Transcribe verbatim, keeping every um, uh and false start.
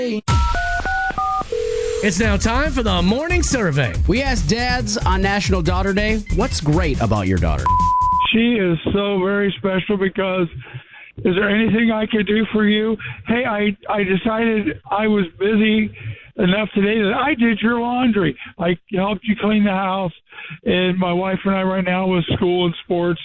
It's now time for the morning survey. We asked dads on National Daughter Day, what's great about your daughter? She is so very special because is there anything I could do for you? Hey, I, I decided I was busy enough today that I did your laundry. I helped you clean the house, and my wife and I right now with school and sports